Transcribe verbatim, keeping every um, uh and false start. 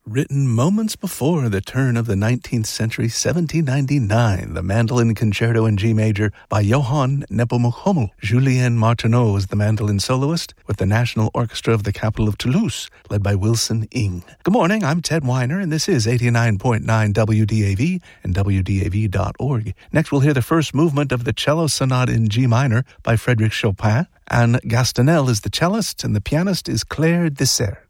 Written moments before the turn of the nineteenth century, seventeen ninety-nine, the Mandolin Concerto in G Major by Johann Nepomuk. Julien Martineau is the mandolin soloist with the National Orchestra of the capital of Toulouse, led by Wilson Ing. Good morning, I'm Ted Weiner, and this is eighty-nine point nine W D A V and W D A V dot org. Next, we'll hear the first movement of the Cello Sonata in G minor by Frédéric Chopin, and Gastanel is the cellist, and the pianist is Claire Dessert.